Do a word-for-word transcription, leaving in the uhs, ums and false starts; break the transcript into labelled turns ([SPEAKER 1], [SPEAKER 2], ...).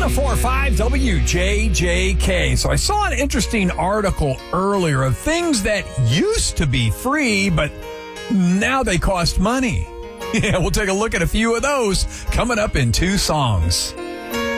[SPEAKER 1] oh four point five W J J K. So I saw an interesting article earlier of things that used to be free, but now they cost money. Yeah, we'll take a look at a few of those coming up in two songs.